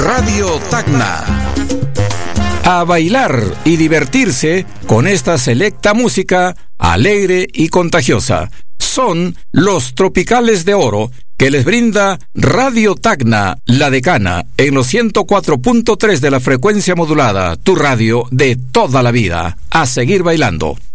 Radio Tacna. A bailar y divertirse con esta selecta música alegre y contagiosa. Son los Tropicales de Oro que les brinda Radio Tacna, La Decana, en los 104.3 de la frecuencia modulada, tu radio de toda la vida. A seguir bailando.